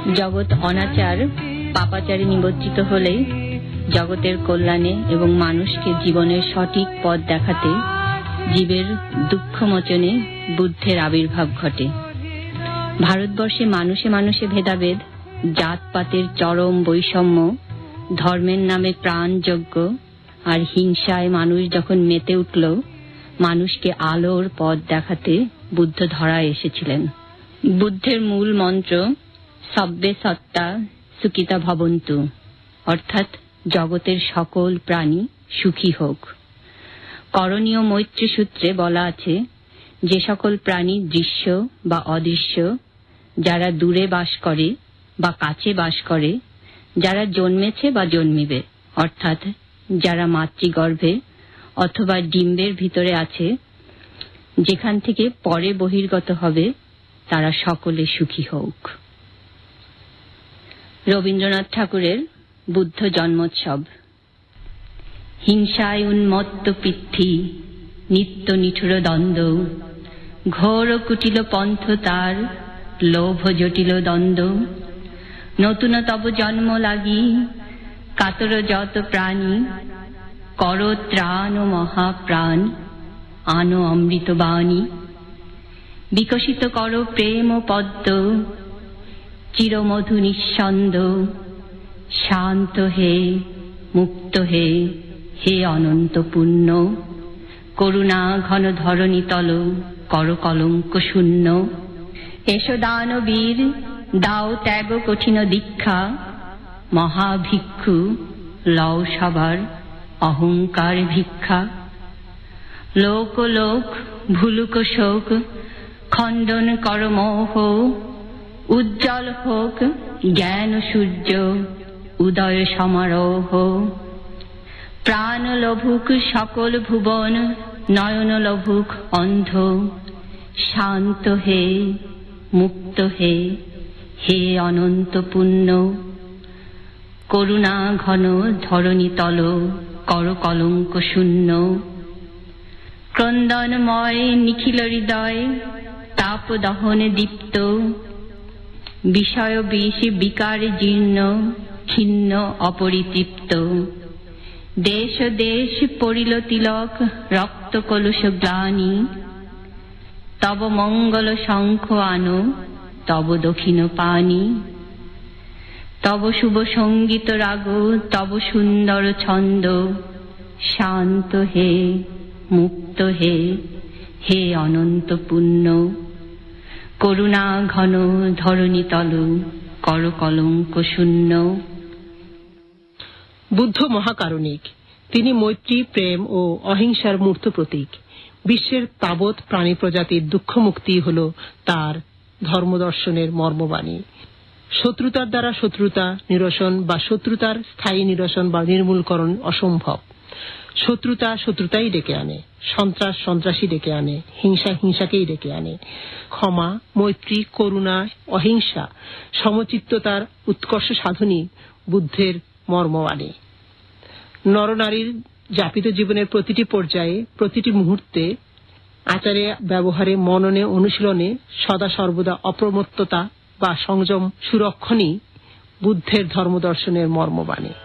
জগৎ অনাচার পাপাচারে নিমজ্জিত হলে জগতের কল্যাণে এবং মানুষকে জীবনের সঠিক পথ দেখাতে জীবের দুঃখ মোচনে বুদ্ধের আবির্ভাব ঘটে। ভারতবর্ষে মানুষে মানুষে ভেদাভেদ, জাতপাতের চরম বৈষম্য, ধর্মের নামে প্রাণযজ্ঞ আর হিংসায় মানুষ যখন মেতে উঠল, মানুষকে আলোর পথ দেখাতে বুদ্ধ ধরায় এসেছিলেন। বুদ্ধের মূল মন্ত্র সব্বে সত্তা সুখিতা ভবন্তু, অর্থাৎ জগতের সকল প্রাণী সুখী হোক। করণীয় মৈত্রী সূত্রে বলা আছে, যে সকল প্রাণী দৃশ্য বা অদৃশ্য, যারা দূরে বাস করে বা কাছে বাস করে, যারা জন্মেছে বা জন্মিবে, অর্থাৎ যারা মাতৃগর্ভে অথবা ডিম্বের ভিতরে আছে, যেখান থেকে পরে বহির্গত হবে, তারা সকলে সুখী হোক। রবীন্দ্রনাথ ঠাকুরের বুদ্ধ জন্মোৎসব। হিংসায় উন্মত্ত পৃথ্বী, নিত্য নিঠুর দ্বন্দ্ব, ঘোর কুটিল পন্থ তার, লোভ জটিল দ্বন্দ্ব। নতুন তব জন্ম লাগি, কাতর যত প্রাণী, কর ত্রাণ মহাপ্রাণ, আনো অমৃত বাণী। বিকশিত কর প্রেম পদ্ম, চিরমধু নিঃসন্দ, শান্ত হে মুক্ত হে, হে অনন্ত পুণ্য। করুণা ঘন ধরণী তল, কর কলঙ্ক শূন্য। এসো দানবীর, দাও ত্যাগ কঠিন দীক্ষা, মহাভিক্ষু লও সবার অহংকার ভিক্ষা। লোক লোক ভুলুক শোক, খণ্ডন কর মোহ, উজ্জ্বল হোক জ্ঞান সূর্য, উদয় সমারোহ। প্রাণ লভুক সকল ভুবন, নয়ন লভুক অন্ধ। শান্ত হে মুক্ত হে, হে অনন্ত পুণ্য। করুণা ঘন ধরণী তল, কর কলঙ্ক শূন্য। ক্রন্দনময় নিখিল হৃদয়, তাপ দহন দীপ্ত। বিষয় বিষ বিকার জীর্ণ, খিন্ন অপরিতৃপ্ত। দেশ দেশ পড়িল তিলক, রক্ত কলুষ গ্লানি। তব মঙ্গল শঙ্খ আনো, তব দক্ষিণ পানি। তব শুভ সঙ্গীত রাগ, তব সুন্দর ছন্দ। শান্ত হে মুক্ত হে, হে অনন্ত পুণ্য। করুণা ঘন ধরণী তল, কর কলঙ্ক শূন্য। বুদ্ধ মহাকারণিক। তিনি মৈত্রী, প্রেম ও অহিংসার মূর্ত প্রতীক। বিশ্বের তাবৎ প্রাণী প্রজাতির দুঃখ মুক্তি হল তার ধর্মদর্শনের মর্মবাণী। শত্রুতার দ্বারা শত্রুতা নিরসন বা শত্রুতার স্থায়ী নিরসন বা নির্মূলকরণ অসম্ভব। শত্রুতা শত্রুতাই ডেকে আনে, সন্ত্রাস সন্ত্রাসী ডেকে আনে, হিংসা হিংসাকেই ডেকে আনে। ক্ষমা, মৈত্রী, করুণা, অহিংসা, সমচিত্ততার উৎকর্ষ সাধনই বুদ্ধের মর্মবাণী। নরনারীর যাপিত জীবনের প্রতিটি পর্যায়ে, প্রতিটি মুহূর্তে, আচারে ব্যবহারে, মননে অনুশীলনে সদা সর্বদা অপ্রমত্ততা বা সংযম সুরক্ষণই বুদ্ধের ধর্মদর্শনের মর্মবাণী।